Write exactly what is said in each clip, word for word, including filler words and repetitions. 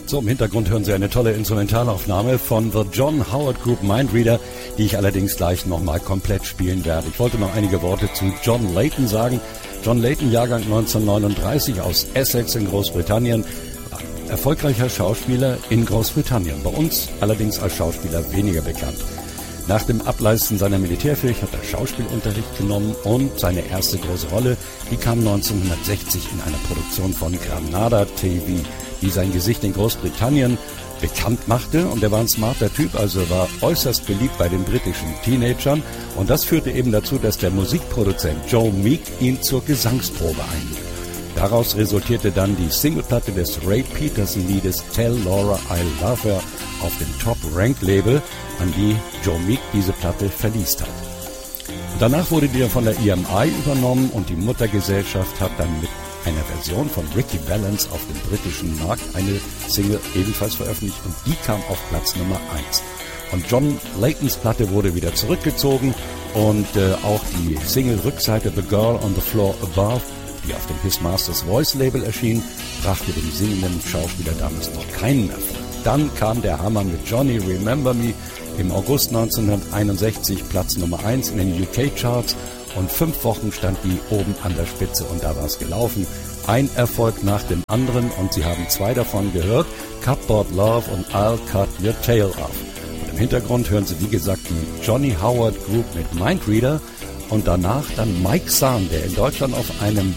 So, im Hintergrund hören Sie eine tolle Instrumentalaufnahme von The John Howard Group Mindreader, die ich allerdings gleich nochmal komplett spielen werde. Ich wollte noch einige Worte zu John Leyton sagen. John Leyton, Jahrgang neunzehnhundertneununddreißig, aus Essex in Großbritannien. Erfolgreicher Schauspieler in Großbritannien, bei uns allerdings als Schauspieler weniger bekannt. Nach dem Ableisten seiner Militärpflicht hat er Schauspielunterricht genommen und seine erste große Rolle, die kam neunzehnhundertsechzig in einer Produktion von Granada T V, die sein Gesicht in Großbritannien bekannt machte, und er war ein smarter Typ, also war äußerst beliebt bei den britischen Teenagern, und das führte eben dazu, dass der Musikproduzent Joe Meek ihn zur Gesangsprobe einlud. Daraus resultierte dann die Singleplatte des Ray Peterson-Liedes Tell Laura I Love Her auf dem Top-Rank-Label, an die Joe Meek diese Platte verliest hat. Und danach wurde die dann von der E M I übernommen, und die Muttergesellschaft hat dann mit einer Version von Ricky Valens auf dem britischen Markt eine Single ebenfalls veröffentlicht, und die kam auf Platz Nummer eins. Und John Leytons Platte wurde wieder zurückgezogen, und äh, auch die Single-Rückseite The Girl on the Floor Above, die auf dem His Masters Voice Label erschien, brachte dem singenden Schauspieler damals noch keinen Erfolg. Dann kam der Hammer mit Johnny Remember Me im August neunzehnhunderteinundsechzig, Platz Nummer eins in den U K-Charts, und fünf Wochen stand die oben an der Spitze, und da war es gelaufen. Ein Erfolg nach dem anderen, und Sie haben zwei davon gehört, Cupboard Love und I'll Cut Your Tail Off. Und im Hintergrund hören Sie, wie gesagt, die Johnny Howard Group mit Mindreader, und danach dann Mike Zahn, der in Deutschland auf einem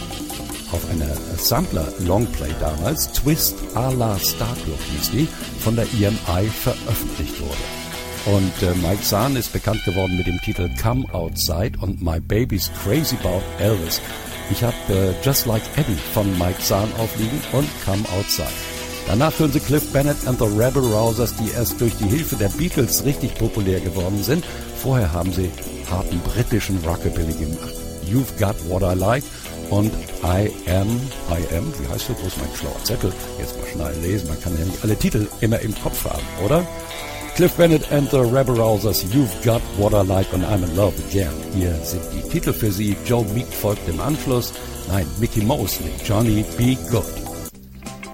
auf einer Sampler-Longplay damals, Twist à la Starclub hieß die, von der E M I veröffentlicht wurde. Und äh, Mike Zahn ist bekannt geworden mit dem Titel Come Outside und My Baby's Crazy About Elvis. Ich habe äh, Just Like Eddie von Mike Zahn aufliegen und Come Outside. Danach hören Sie Cliff Bennett and the Rebel Rousers, die erst durch die Hilfe der Beatles richtig populär geworden sind. Vorher haben sie harten britischen Rockabilly gemacht. You've Got What I Like und I Am, I Am, wie heißt das? Wo ist mein schlauer Zettel? Jetzt mal schnell lesen, man kann ja nicht alle Titel immer im Kopf haben, oder? Cliff Bennett and the Rebel Rousers, You've Got What I Like und I'm in Love Again. Hier sind die Titel für Sie. Joe Meek folgt im Anschluss. Nein, Mickey Mosley, Johnny Be Good.